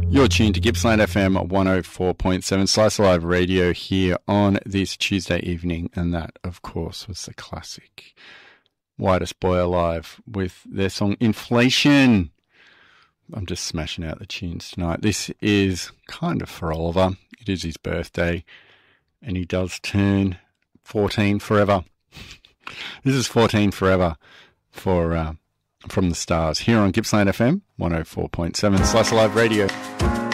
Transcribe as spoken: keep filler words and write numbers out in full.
You're tuned to Gippsland F M one oh four point seven, Slice Alive Radio here on this Tuesday evening, and that, of course, was the classic Whitest Boy Alive with their song Inflation. I'm just smashing out the tunes tonight. This is kind of for Oliver. It is his birthday, and he does turn fourteen forever. This is fourteen forever for uh, From the Stars here on Gippsland F M one oh four point seven, Slice Alive Radio.